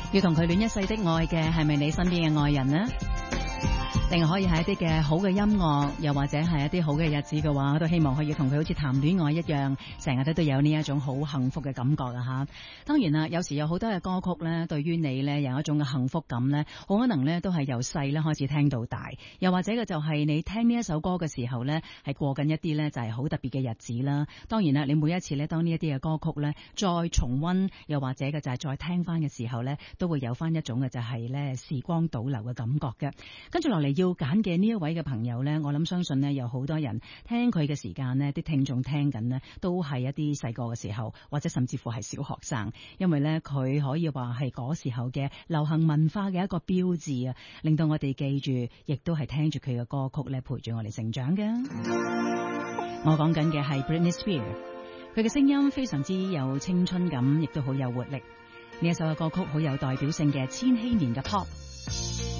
要同佢戀一世的愛嘅係咪你身邊嘅愛人呢？定係可以係一啲嘅好嘅音樂，又或者係一啲好嘅日子嘅話，我都希望可以同佢好似談戀愛一樣，成日都有呢一種好幸福嘅感覺啊！吓，當然啦，有時有好多嘅歌曲咧，對於你咧有一種嘅幸福感咧，好可能咧都係由細咧開始聽到大，又或者嘅就係你聽呢一首歌嘅時候咧，係過緊一啲咧就係好特別嘅日子啦。當然啦，你每一次咧當呢一啲嘅歌曲咧再重溫，又或者嘅就係再聽翻嘅時候咧，都會有翻一種嘅就係咧時光倒流嘅感覺嘅。跟住落嚟要揀嘅呢一位嘅朋友呢，我諗相信呢有好多人聽佢嘅時間呢，啲聽眾聽緊呢都係一啲細個嘅時候，或者甚至乎係小學生，因為呢，佢可以話係嗰時候嘅流行文化嘅一個標誌啊，令到我哋記住，亦都係聽住佢嘅歌曲呢陪住我哋成長嘅。我講緊嘅係 Britney Spears， 佢嘅聲音非常之有青春感，亦都好有活力。呢一首嘅歌曲好有代表性嘅千禧年嘅 pop。